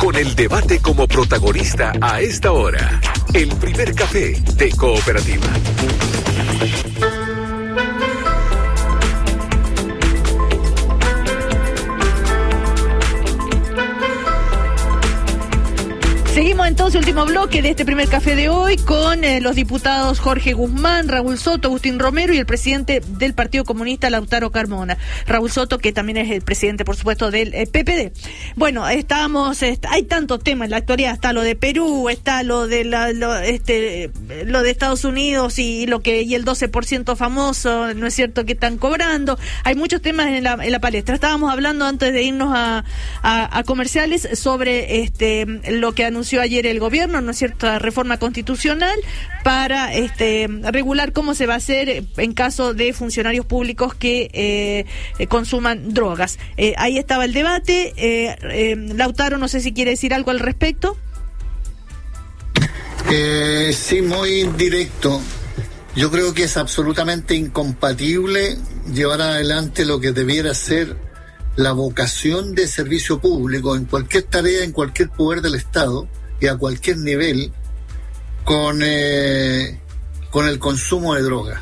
con el debate como protagonista a esta hora. El primer café de Cooperativa. Seguimos entonces, último bloque de este primer café de hoy, con los diputados Jorge Guzmán, Raúl Soto, Agustín Romero y el presidente del Partido Comunista, Lautaro Carmona. Raúl Soto, que también es el presidente, por supuesto, del PPD. Bueno, hay tantos temas en la actualidad. Está lo de Perú, está lo de lo de Estados Unidos y el 12% famoso, ¿no es cierto?, que están cobrando. Hay muchos temas en la palestra. Estábamos hablando antes de irnos a comerciales sobre lo que anunció ayer el gobierno, ¿no es cierto?, la reforma constitucional para regular cómo se va a hacer en caso de funcionarios públicos que consuman drogas. Ahí estaba el debate. Lautaro, no sé si quiere decir algo al respecto. Sí, muy directo. Yo creo que es absolutamente incompatible llevar adelante lo que debiera ser la vocación de servicio público en cualquier tarea, en cualquier poder del Estado y a cualquier nivel con el consumo de droga.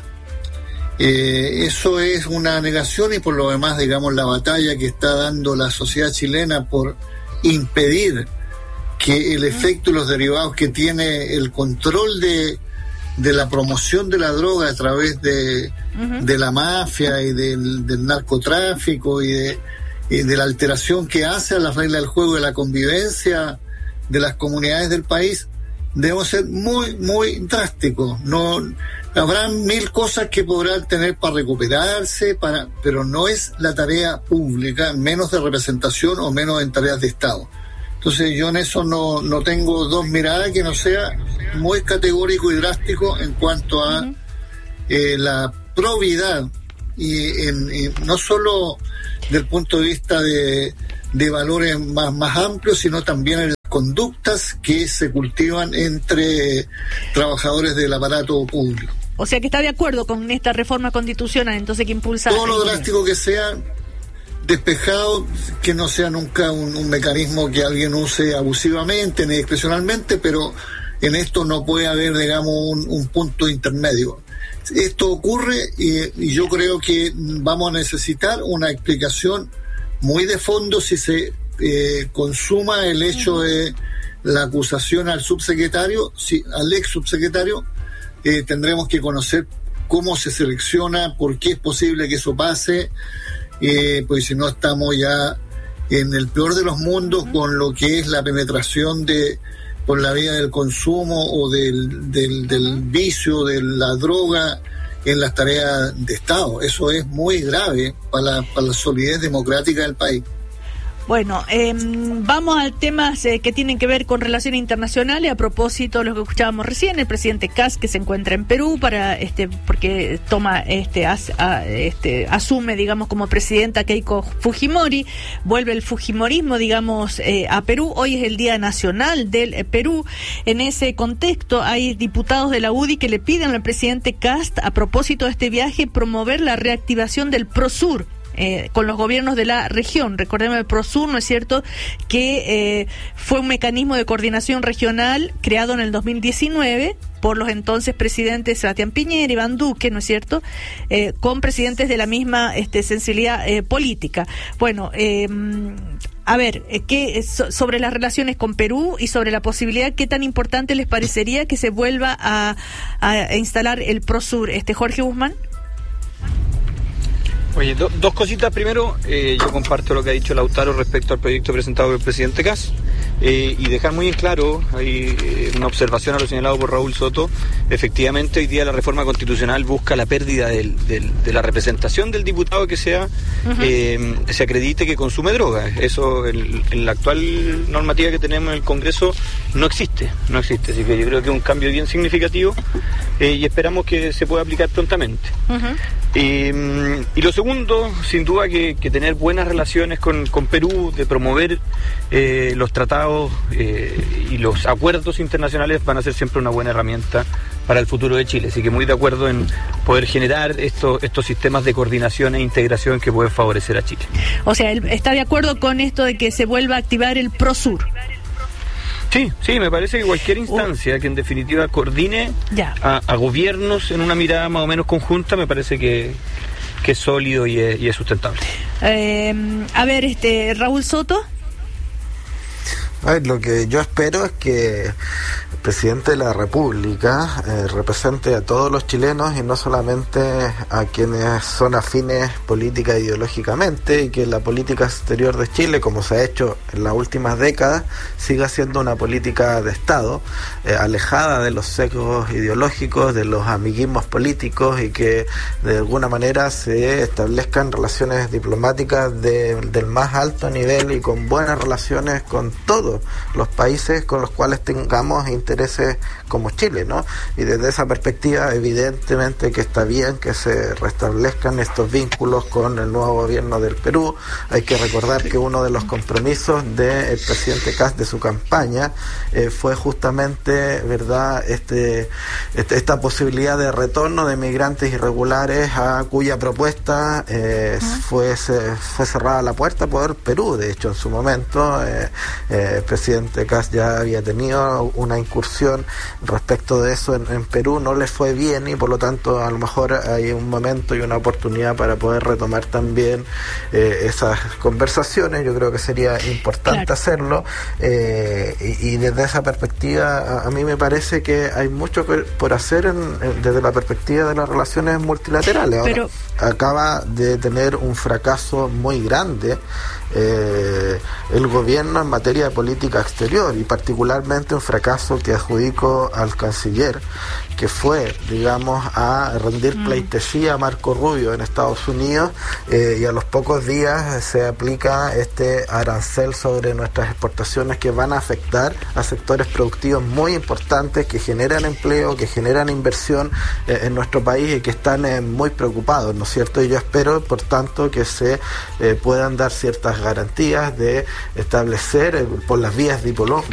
Eso es una negación, y por lo demás, digamos, la batalla que está dando la sociedad chilena por impedir que el efecto y los derivados que tiene el control de la promoción de la droga a través de la mafia y del narcotráfico y de la alteración que hace a las reglas del juego, de la convivencia de las comunidades del país, debemos ser muy, muy drásticos. No habrán mil cosas que podrán tener para recuperarse, pero no es la tarea pública, menos de representación o menos en tareas de Estado. Entonces yo en eso no tengo dos miradas que no sea muy categórico y drástico en cuanto a la probidad y no solo del punto de vista de valores más amplios, sino también en las conductas que se cultivan entre trabajadores del aparato público. O sea que está de acuerdo con esta reforma constitucional, entonces, que impulsa... Todo lo drástico que sea, despejado, que no sea nunca un mecanismo que alguien use abusivamente ni discrecionalmente, pero en esto no puede haber, digamos, un punto intermedio. Esto ocurre y yo creo que vamos a necesitar una explicación muy de fondo si se consuma el hecho de la acusación al subsecretario, al ex subsecretario. Tendremos que conocer cómo se selecciona, por qué es posible que eso pase, pues si no estamos ya en el peor de los mundos con lo que es la penetración por la vía del consumo o del vicio de la droga en las tareas de Estado. Eso es muy grave para la solidez democrática del país. Bueno, vamos a temas que tienen que ver con relaciones internacionales. A propósito de lo que escuchábamos recién, el presidente Kast, que se encuentra en Perú porque asume, digamos, como presidenta a Keiko Fujimori, vuelve el fujimorismo, digamos, a Perú. Hoy es el Día Nacional del Perú. En ese contexto hay diputados de la UDI que le piden al presidente Kast, a propósito de este viaje, promover la reactivación del Prosur con los gobiernos de la región. Recordemos el Prosur, ¿no es cierto?, que fue un mecanismo de coordinación regional creado en el 2019 por los entonces presidentes Sebastián Piñera, Iván Duque, ¿no es cierto?, con presidentes de la misma sensibilidad política. Bueno, a ver, sobre las relaciones con Perú y sobre la posibilidad, ¿qué tan importante les parecería que se vuelva a instalar el Prosur? Jorge Guzmán. Oye, dos cositas. Primero, yo comparto lo que ha dicho Lautaro respecto al proyecto presentado por el presidente Kast, y dejar muy en claro, hay una observación a lo señalado por Raúl Soto. Efectivamente, hoy día la reforma constitucional busca la pérdida de la representación del diputado que se acredite que consume droga. Eso en la actual normativa que tenemos en el Congreso no existe, así que yo creo que es un cambio bien significativo, y esperamos que se pueda aplicar prontamente. Y lo segundo, sin duda que tener buenas relaciones con Perú, de promover los tratados y los acuerdos internacionales van a ser siempre una buena herramienta para el futuro de Chile. Así que muy de acuerdo en poder generar estos sistemas de coordinación e integración que pueden favorecer a Chile. O sea, él está de acuerdo con esto de que se vuelva a activar el Prosur. Sí, me parece que cualquier instancia que en definitiva coordine a gobiernos en una mirada más o menos conjunta, me parece que es sólido y es sustentable. A ver, Raúl Soto. Lo que yo espero es que el presidente de la República represente a todos los chilenos y no solamente a quienes son afines política e ideológicamente, y que la política exterior de Chile, como se ha hecho en las últimas décadas, siga siendo una política de Estado, alejada de los sesgos ideológicos, de los amiguismos políticos, y que de alguna manera se establezcan relaciones diplomáticas del más alto nivel y con buenas relaciones con todos los países con los cuales tengamos intereses como Chile, ¿no? Y desde esa perspectiva, evidentemente que está bien que se restablezcan estos vínculos con el nuevo gobierno del Perú. Hay que recordar que uno de los compromisos del presidente Kast de su campaña fue justamente, ¿verdad?, esta posibilidad de retorno de migrantes irregulares, a cuya propuesta fue cerrada la puerta por Perú. De hecho, en su momento el presidente Kast ya había tenido una incursión respecto de eso en Perú, no le fue bien, y por lo tanto a lo mejor hay un momento y una oportunidad para poder retomar también esas conversaciones. Yo creo que sería importante hacerlo, y desde esa perspectiva a mí me parece que hay mucho por hacer desde la perspectiva de las relaciones multilaterales. Ahora, acaba de tener un fracaso muy grande el gobierno en materia de política exterior, y particularmente un fracaso que adjudico al canciller, que fue, digamos, a rendir pleitesía a Marco Rubio en Estados Unidos, y a los pocos días se aplica este arancel sobre nuestras exportaciones que van a afectar a sectores productivos muy importantes, que generan empleo, que generan inversión en nuestro país, y que están muy preocupados, ¿no es cierto? Y yo espero, por tanto, que se puedan dar ciertas garantías de establecer por las vías